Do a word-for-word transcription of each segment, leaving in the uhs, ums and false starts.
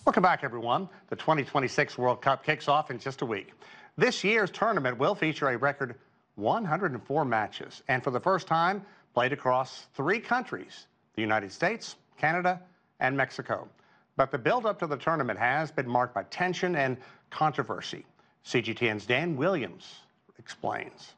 Welcome back, everyone. The twenty twenty-six World Cup kicks off in just a week. This year's tournament will feature a record one hundred four matches, and for the first time, played across three countries, the United States, Canada, and Mexico. But the build-up to the tournament has been marked by tension and controversy. C G T N's Dan Williams explains.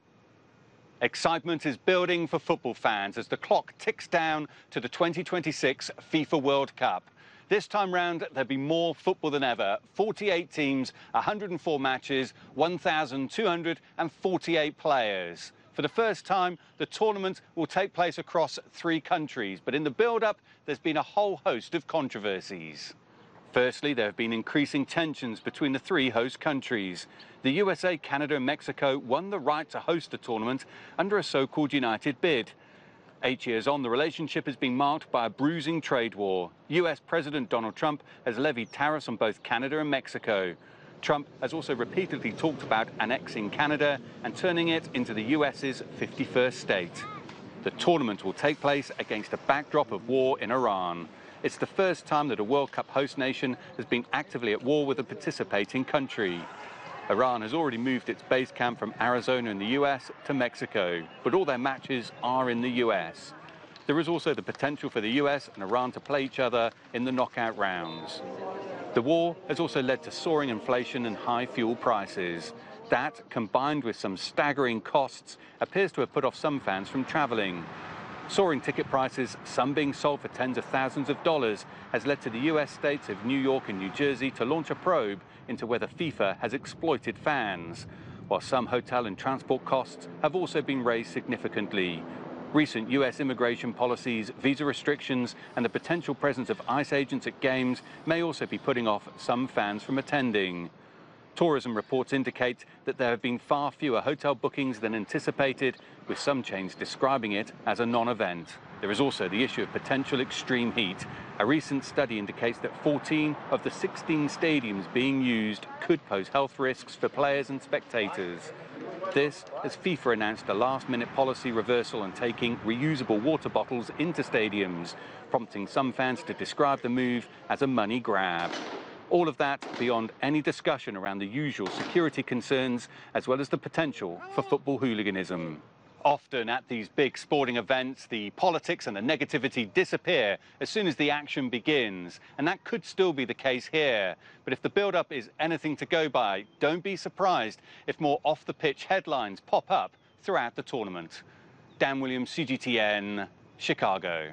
Excitement is building for football fans as the clock ticks down to the twenty twenty-six FIFA World Cup. This time round, there'll be more football than ever. forty-eight teams, one hundred four matches, one thousand two hundred forty-eight players. For the first time, the tournament will take place across three countries, but in the build-up, there's been a whole host of controversies. Firstly, there have been increasing tensions between the three host countries. The U S A, Canada and Mexico won the right to host the tournament under a so-called united bid. Eight years on, the relationship has been marked by a bruising trade war. U S President Donald Trump has levied tariffs on both Canada and Mexico. Trump has also repeatedly talked about annexing Canada and turning it into the U S's fifty-first state. The tournament will take place against a backdrop of war in Iran. It's the first time that a World Cup host nation has been actively at war with a participating country. Iran has already moved its base camp from Arizona in the U S to Mexico, but all their matches are in the U S. There is also the potential for the U S and Iran to play each other in the knockout rounds. The war has also led to soaring inflation and high fuel prices. That, combined with some staggering costs, appears to have put off some fans from travelling. Soaring ticket prices, some being sold for tens of thousands of dollars, has led to the U S states of New York and New Jersey to launch a probe into whether FIFA has exploited fans, while some hotel and transport costs have also been raised significantly. Recent U S immigration policies, visa restrictions, and the potential presence of ICE agents at games may also be putting off some fans from attending. Tourism reports indicate that there have been far fewer hotel bookings than anticipated, with some chains describing it as a non-event. There is also the issue of potential extreme heat. A recent study indicates that fourteen of the sixteen stadiums being used could pose health risks for players and spectators. This as FIFA announced a last-minute policy reversal on taking reusable water bottles into stadiums, prompting some fans to describe the move as a money grab. All of that beyond any discussion around the usual security concerns, as well as the potential for football hooliganism. Often at these big sporting events, the politics and the negativity disappear as soon as the action begins, and that could still be the case here. But if the build-up is anything to go by, don't be surprised if more off-the-pitch headlines pop up throughout the tournament. Dan Williams, C G T N, Chicago.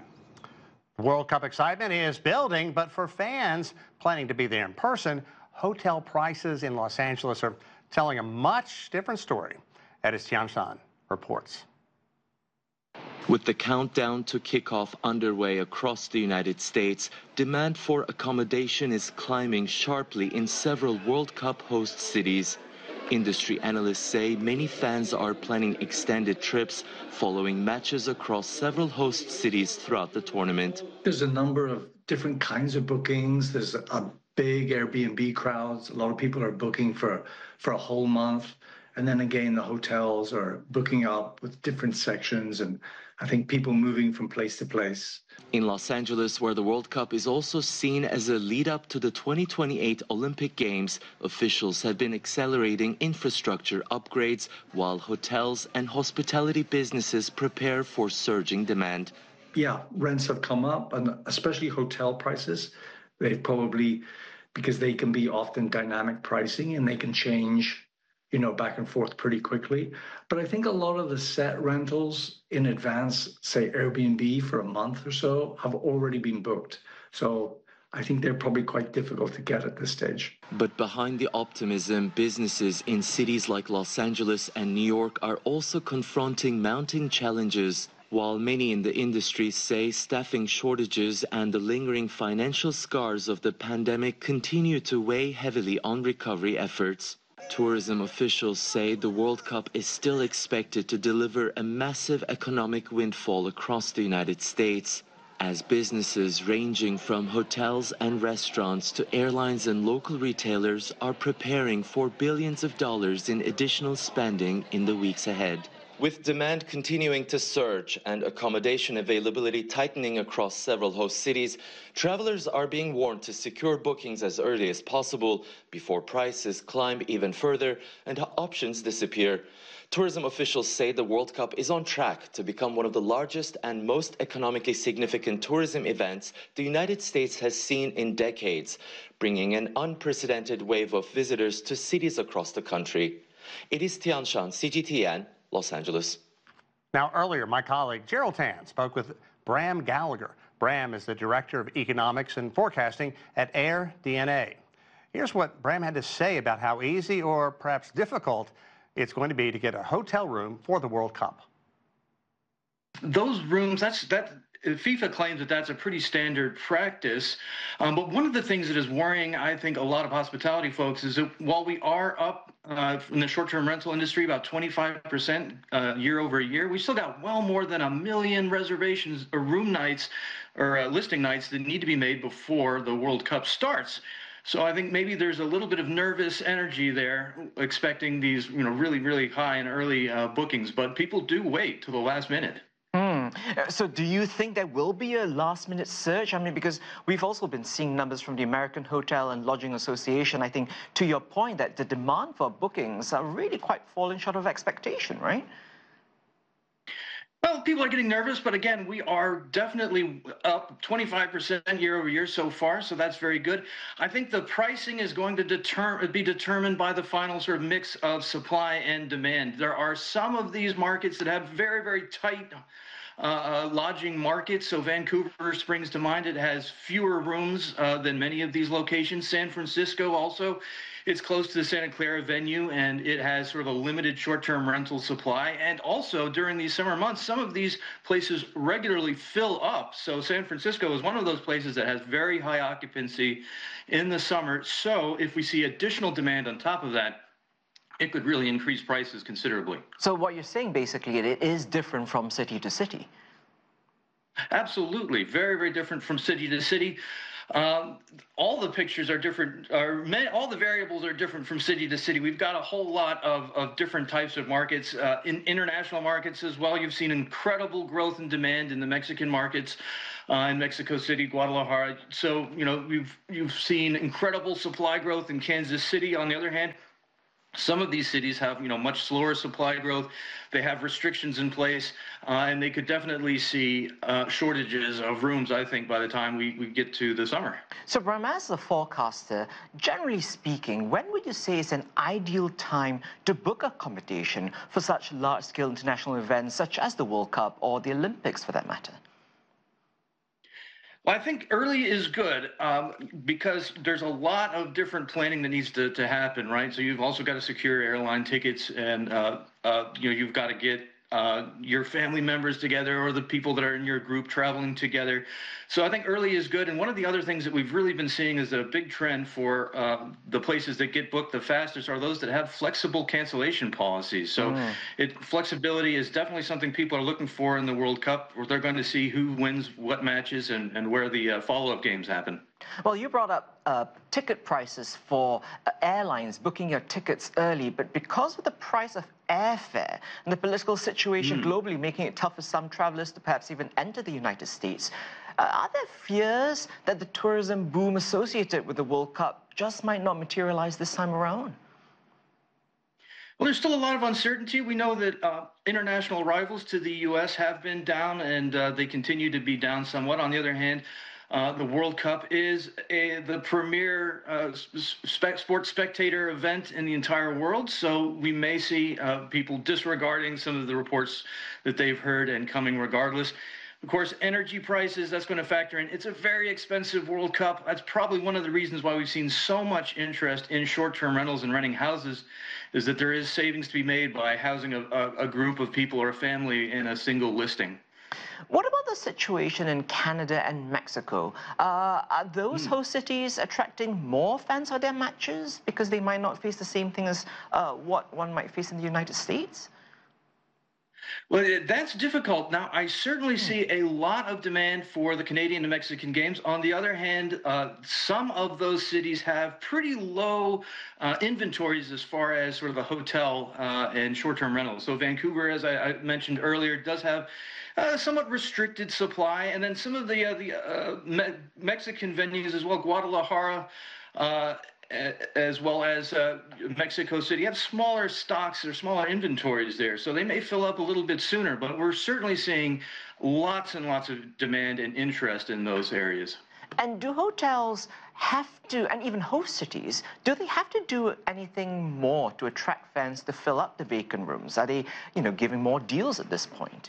World Cup excitement is building, but for fans planning to be there in person, hotel prices in Los Angeles are telling a much different story. Edis Tianshan reports. With the countdown to kickoff underway across the United States, demand for accommodation is climbing sharply in several World Cup host cities. Industry analysts say many fans are planning extended trips following matches across several host cities throughout the tournament. There's a number of different kinds of bookings. There's a big Airbnb crowds. A lot of people are booking for, for a whole month. And then again, the hotels are booking up with different sections, and I think people moving from place to place. In Los Angeles, where the World Cup is also seen as a lead-up to the twenty twenty-eight Olympic Games, officials have been accelerating infrastructure upgrades while hotels and hospitality businesses prepare for surging demand. Yeah, rents have come up, and especially hotel prices. They've probably, because they can be often dynamic pricing and they can change, you know, back and forth pretty quickly. But I think a lot of the set rentals in advance, say Airbnb for a month or so, have already been booked. So I think they're probably quite difficult to get at this stage. But behind the optimism, businesses in cities like Los Angeles and New York are also confronting mounting challenges. While many in the industry say staffing shortages and the lingering financial scars of the pandemic continue to weigh heavily on recovery efforts. Tourism officials say the World Cup is still expected to deliver a massive economic windfall across the United States, as businesses ranging from hotels and restaurants to airlines and local retailers are preparing for billions of dollars in additional spending in the weeks ahead. With demand continuing to surge and accommodation availability tightening across several host cities, travelers are being warned to secure bookings as early as possible before prices climb even further and options disappear. Tourism officials say the World Cup is on track to become one of the largest and most economically significant tourism events the United States has seen in decades, bringing an unprecedented wave of visitors to cities across the country. It is Tian Shan, C G T N, Los Angeles. Now, earlier, my colleague Gerald Tan spoke with Bram Gallagher. Bram is the Director of Economics and Forecasting at AirDNA. Here's what Bram had to say about how easy or perhaps difficult it's going to be to get a hotel room for the World Cup. Those rooms, that's that. FIFA claims that that's a pretty standard practice. Um, but one of the things that is worrying, I think, a lot of hospitality folks is that while we are up uh, in the short-term rental industry about twenty-five percent uh, year over year, we still got well more than a million reservations or room nights or uh, listing nights that need to be made before the World Cup starts. So I think maybe there's a little bit of nervous energy there, expecting these, you know, really, really high and early uh, bookings. But people do wait till the last minute. Hmm. So do you think there will be a last-minute surge? I mean, because we've also been seeing numbers from the American Hotel and Lodging Association, I think, to your point, that the demand for bookings are really quite falling short of expectation, right? Well, people are getting nervous, but again, we are definitely up twenty-five percent year over year so far, so that's very good. I think the pricing is going to deter be determined by the final sort of mix of supply and demand. There are some of these markets that have very, very tight uh, lodging markets. So Vancouver springs to mind. It has fewer rooms uh, than many of these locations. San Francisco also. It's close to the Santa Clara venue, and it has sort of a limited short-term rental supply. And also, during these summer months, some of these places regularly fill up. So San Francisco is one of those places that has very high occupancy in the summer. So if we see additional demand on top of that, it could really increase prices considerably. So what you're saying, basically, it is different from city to city. Absolutely. Very, very different from city to city. Um, all the pictures are different, are, all the variables are different from city to city. We've got a whole lot of, of different types of markets, uh, in international markets as well. You've seen incredible growth in demand in the Mexican markets, uh, in Mexico City, Guadalajara. So, you know, you've, you've seen incredible supply growth in Kansas City. On the other hand, some of these cities have, you know, much slower supply growth. They have restrictions in place, uh, and they could definitely see uh, shortages of rooms, I think, by the time we, we get to the summer. So, Bram, as a forecaster, generally speaking, when would you say is an ideal time to book accommodation for such large-scale international events such as the World Cup or the Olympics, for that matter? Well, I think early is good um, because there's a lot of different planning that needs to, to happen, right? So you've also got to secure airline tickets, and uh, uh, you know, you've got to get uh, your family members together or the people that are in your group traveling together. So I think early is good. And one of the other things that we've really been seeing is a big trend for uh, the places that get booked the fastest are those that have flexible cancellation policies. So mm. it, flexibility is definitely something people are looking for in the World Cup, where they're going to see who wins what matches and, and where the uh, follow-up games happen. Well, you brought up uh, ticket prices for uh, airlines booking your tickets early, but because of the price of airfare and the political situation mm. globally making it tough for some travelers to perhaps even enter the United States, uh, are there fears that the tourism boom associated with the World Cup just might not materialize this time around? Well, there's still a lot of uncertainty. We know that uh, international arrivals to the U S have been down, and uh, they continue to be down somewhat. On the other hand, Uh, the World Cup is a, the premier uh, spe sports spectator event in the entire world, so we may see uh, people disregarding some of the reports that they've heard and coming regardless. Of course, energy prices, that's going to factor in. It's a very expensive World Cup. That's probably one of the reasons why we've seen so much interest in short-term rentals and renting houses, is that there is savings to be made by housing a, a, a group of people or a family in a single listing. What about the situation in Canada and Mexico? Uh, are those host cities attracting more fans for their matches because they might not face the same thing as uh, what one might face in the United States? Well, it- that's difficult. Now, I certainly see a lot of demand for the Canadian and Mexican games. On the other hand, uh, some of those cities have pretty low uh, inventories as far as sort of the hotel uh, and short-term rentals. So Vancouver, as I, I mentioned earlier, does have uh, somewhat restricted supply. And then some of the, uh, the uh, Me- Mexican venues as well, Guadalajara, uh, as well as uh, Mexico City, have smaller stocks or smaller inventories there. So they may fill up a little bit sooner, but we're certainly seeing lots and lots of demand and interest in those areas. And do hotels have to, and even host cities, do they have to do anything more to attract fans to fill up the vacant rooms? Are they, you know, giving more deals at this point?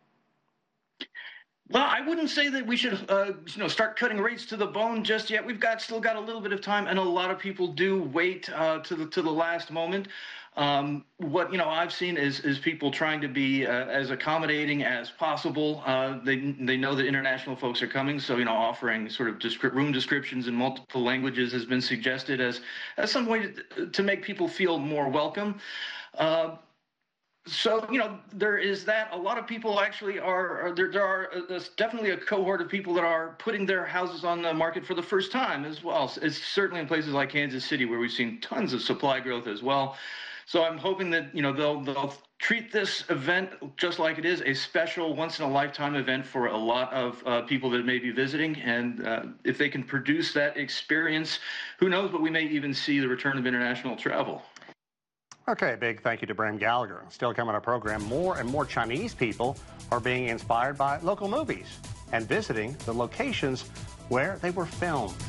Well, I wouldn't say that we should, uh, you know, start cutting rates to the bone just yet. We've got still got a little bit of time, and a lot of people do wait uh, to the to the last moment. Um, what you know I've seen is is people trying to be uh, as accommodating as possible. Uh, they they know that international folks are coming, so you know offering sort of descri- room descriptions in multiple languages has been suggested as as some way to, to make people feel more welcome. Uh, So, you know, there is that. A lot of people actually are, are there, there are uh, there's definitely a cohort of people that are putting their houses on the market for the first time as well. It's certainly in places like Kansas City where we've seen tons of supply growth as well. So I'm hoping that, you know, they'll, they'll treat this event just like it is, a special once-in-a-lifetime event for a lot of uh, people that may be visiting. And uh, if they can produce that experience, who knows, but we may even see the return of international travel. Okay, big thank you to Bram Gallagher. Still coming on our program, more and more Chinese people are being inspired by local movies and visiting the locations where they were filmed.